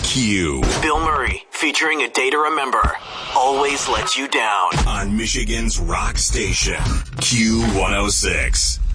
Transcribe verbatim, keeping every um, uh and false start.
Q. Bill Murray, featuring A Day to Remember, always lets you down on Michigan's rock station, Q one oh six.